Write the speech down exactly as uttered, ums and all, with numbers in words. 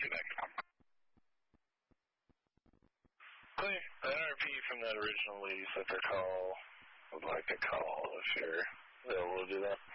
see that come. Clear. The N R P from that original lady set their call. Would like to call if you're available to do that.